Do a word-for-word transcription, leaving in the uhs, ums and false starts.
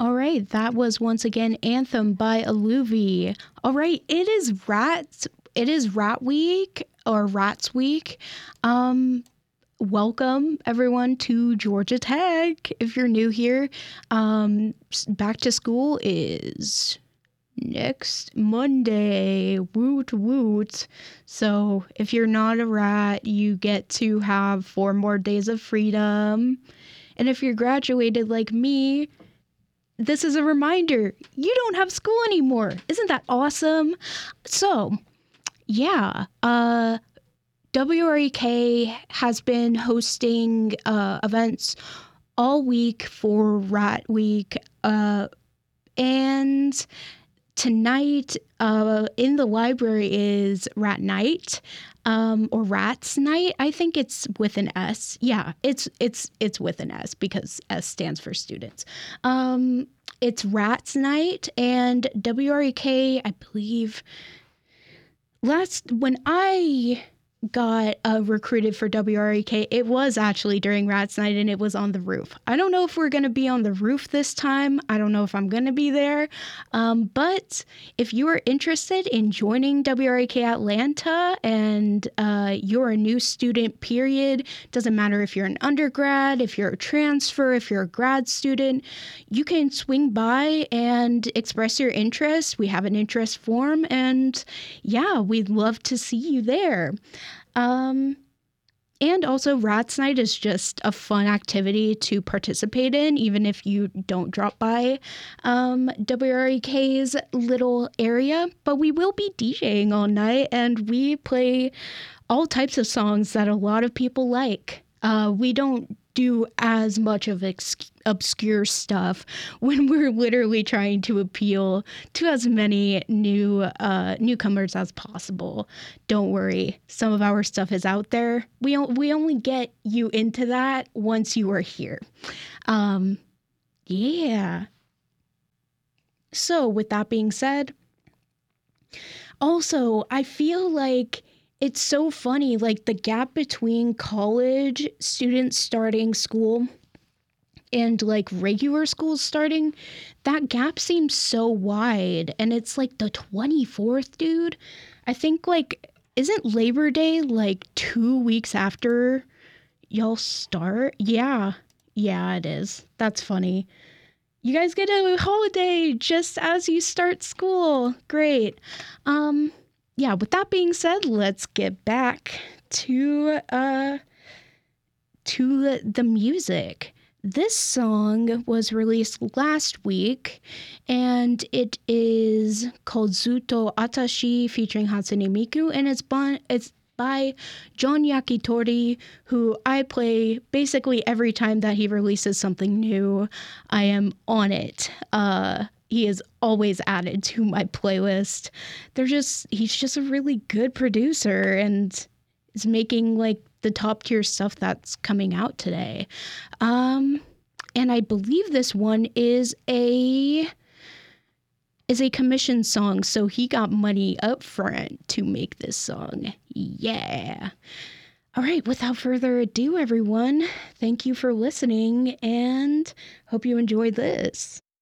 All right, that was once again Anthem by Aluvi. All right, it is Rats. It is Rat Week or Rats Week. Um, welcome everyone to Georgia Tech. If you're new here, um, back to school is next Monday. Woot woot. So if you're not a rat, you get to have four more days of freedom. And if you're graduated like me, this is a reminder, you don't have school anymore. Isn't that awesome? So, yeah, uh, W R E K has been hosting uh, events all week for Rat Week. Uh, and tonight uh, in the library is Rat Night. Um, or Rats Night. I think it's with an S. Yeah, it's it's it's with an S because S stands for students. Um, it's Rats Night, and W R E K, I believe, last when I got uh, recruited for W R E K, it was actually during Rats Night, and it was on the roof. I don't know if we're going to be on the roof this time. I don't know if I'm going to be there. Um, but if you are interested in joining W R E K Atlanta and uh, you're a new student, period, doesn't matter if you're an undergrad, if you're a transfer, if you're a grad student, you can swing by and express your interest. We have an interest form, and yeah, we'd love to see you there. Um, and also Rats Night is just a fun activity to participate in, even if you don't drop by um, W R E K's little area. But we will be DJing all night, and we play all types of songs that a lot of people like. Uh, we don't do as much of ex- obscure stuff when we're literally trying to appeal to as many new uh, newcomers as possible. Don't worry, some of our stuff is out there. We o- we only get you into that once you are here. Um, yeah. So with that being said, also I feel like it's so funny, like the gap between college students starting school and like regular schools starting, that gap seems so wide. And it's like the twenty-fourth, dude. I think like, isn't Labor Day like two weeks after y'all start? Yeah. Yeah, it is. That's funny. You guys get a holiday just as you start school. Great. Um, yeah, with that being said, let's get back to uh to the music. This song was released last week, and it is called Zuto Atashi featuring Hatsune Miku, and it's by, it's by John Yakitori, who I play basically every time that he releases something new. I am on it. Uh, he is always added to my playlist. They're just, he's just a really good producer and is making like the top tier stuff that's coming out today. Um, and I believe this one is a is a commission song, so he got money up front to make this song. Yeah. All right, without further ado, everyone, thank you for listening and hope you enjoyed this.